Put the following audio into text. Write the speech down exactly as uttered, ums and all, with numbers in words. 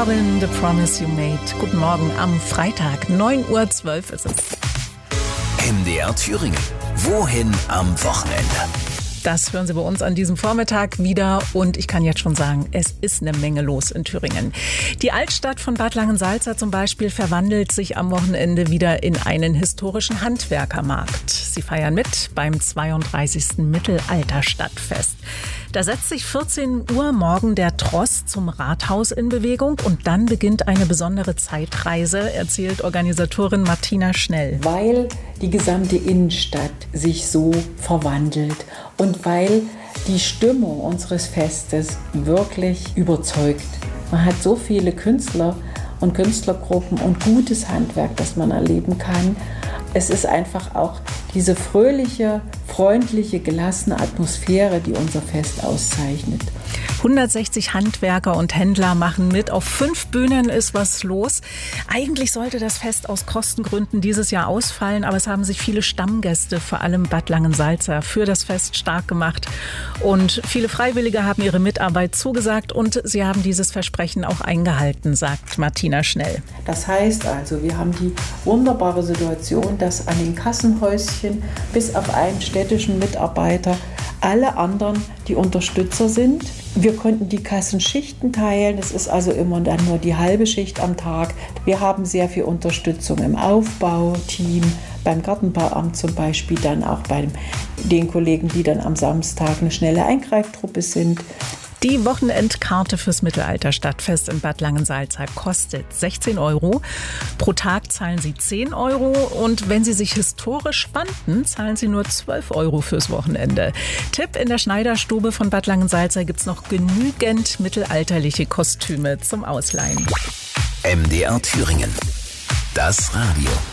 Robin, The Promise You Made. Guten Morgen am Freitag, neun Uhr zwölf ist es. M D R Thüringen. Wohin am Wochenende? Das hören Sie bei uns an diesem Vormittag wieder und ich kann jetzt schon sagen, es ist eine Menge los in Thüringen. Die Altstadt von Bad Langensalza zum Beispiel verwandelt sich am Wochenende wieder in einen historischen Handwerkermarkt. Sie feiern mit beim zweiunddreißigsten Mittelalterstadtfest. Da setzt sich vierzehn Uhr morgen der Tross zum Rathaus in Bewegung und dann beginnt eine besondere Zeitreise, erzählt Organisatorin Martina Schnell. Weil die gesamte Innenstadt sich so verwandelt und weil die Stimmung unseres Festes wirklich überzeugt. Man hat so viele Künstler und Künstlergruppen und gutes Handwerk, das man erleben kann. Es ist einfach auch diese fröhliche, freundliche, gelassene Atmosphäre, die unser Fest auszeichnet. hundertsechzig Handwerker und Händler machen mit. Auf fünf Bühnen ist was los. Eigentlich sollte das Fest aus Kostengründen dieses Jahr ausfallen, aber es haben sich viele Stammgäste, vor allem Bad Langensalza, für das Fest stark gemacht. Und viele Freiwillige haben ihre Mitarbeit zugesagt und sie haben dieses Versprechen auch eingehalten, sagt Martina Schnell. Das heißt also, wir haben die wunderbare Situation, dass an den Kassenhäuschen bis auf einen städtischen Mitarbeiter alle anderen die Unterstützer sind. Wir konnten die Kassenschichten teilen. Das ist also immer dann nur die halbe Schicht am Tag. Wir haben sehr viel Unterstützung im Aufbauteam, beim Gartenbauamt zum Beispiel, dann auch bei den Kollegen, die dann am Samstag eine schnelle Eingreiftruppe sind. Die Wochenendkarte fürs Mittelalterstadtfest in Bad Langensalza kostet sechzehn Euro. Pro Tag zahlen Sie zehn Euro und wenn Sie sich historisch spannten, zahlen Sie nur zwölf Euro fürs Wochenende. Tipp: In der Schneiderstube von Bad Langensalza gibt es noch genügend mittelalterliche Kostüme zum Ausleihen. M D R Thüringen. Das Radio.